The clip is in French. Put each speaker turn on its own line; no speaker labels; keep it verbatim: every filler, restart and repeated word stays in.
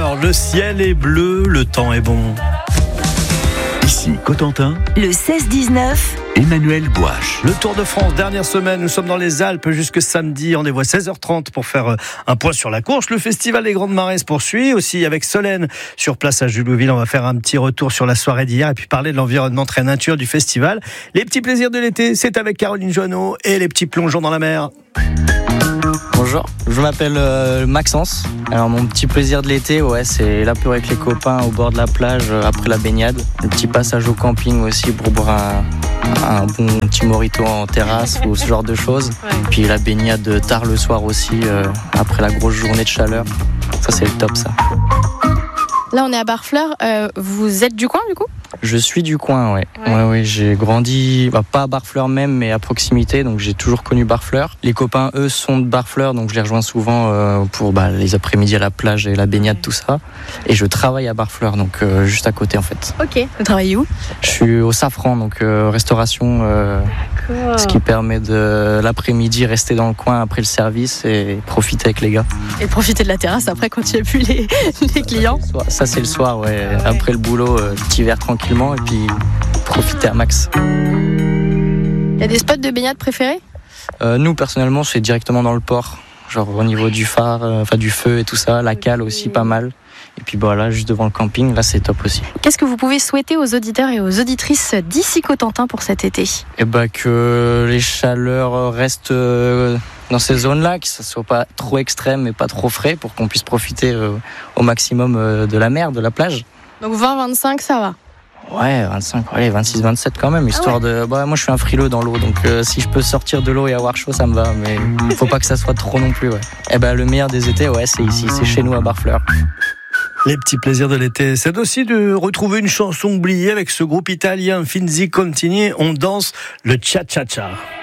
heures, le ciel est bleu, le temps est bon.
Ici Cotentin,
le seize dix-neuf,
Emmanuel Bouache.
Le Tour de France, dernière semaine, nous sommes dans les Alpes jusque samedi, rendez-vous à seize heures trente pour faire un point sur la course. Le festival des Grandes Marées se poursuit, aussi avec Solène sur place à Jullouville. On va faire un petit retour sur la soirée d'hier et puis parler de l'environnement très nature du festival. Les petits plaisirs de l'été, c'est avec Caroline Joanneau et les petits plongeons dans la mer.
Bonjour, je m'appelle euh, Maxence. Alors mon petit plaisir de l'été, ouais, c'est l'apéro avec les copains au bord de la plage euh, après la baignade. Le petit passage au camping aussi pour boire un, un bon petit mojito en terrasse ou ce genre de choses.
Ouais.
Puis la baignade tard le soir aussi euh, après la grosse journée de chaleur. Ça c'est le top ça.
Là, on est à Barfleur. Euh, vous êtes du coin, du coup ?
Je suis du coin, ouais.
Ouais.
Ouais, ouais, j'ai grandi, bah, pas à Barfleur même, mais à proximité, donc j'ai toujours connu Barfleur. Les copains, eux, sont de Barfleur, donc je les rejoins souvent euh, pour bah, les après-midi à la plage et la baignade, tout ça. Et je travaille à Barfleur, donc euh, juste à côté en fait.
Ok. Vous travaillez où ?
Je suis au Safran, donc euh, restauration, euh, ce qui permet de l'après-midi rester dans le coin après le service et profiter avec les gars.
Et profiter de la terrasse après quand il n'y a plus les, les clients.
Ça c'est le soir, ouais. Après le boulot, euh, petit verre tranquillement et puis profiter à max.
Il y a des spots de baignade préférés ?
Euh, nous personnellement, c'est directement dans le port, genre au niveau du phare, euh, enfin du feu et tout ça, la cale aussi pas mal. Et puis voilà, bah, juste devant le camping, là c'est top aussi.
Qu'est-ce que vous pouvez souhaiter aux auditeurs et aux auditrices d'ici Cotentin pour cet été ?
Et bah que les chaleurs restent euh, dans ces zones-là, que ça soit pas trop extrême et pas trop frais pour qu'on puisse profiter euh, au maximum euh, de la mer, de la plage.
Donc vingt vingt-cinq, ça va ?
Ouais, vingt-cinq, ouais, vingt-six vingt-sept quand même, histoire
ah ouais.
de... Bah, moi je suis un frileux dans l'eau, donc euh, si je peux sortir de l'eau et avoir chaud, ça me va, mais faut pas que ça soit trop non plus, ouais. Et bah le meilleur des étés, ouais, c'est ici, c'est chez nous à Barfleur.
Les petits plaisirs de l'été, c'est aussi de retrouver une chanson oubliée avec ce groupe italien Finzi Contini. On danse le cha-cha-cha.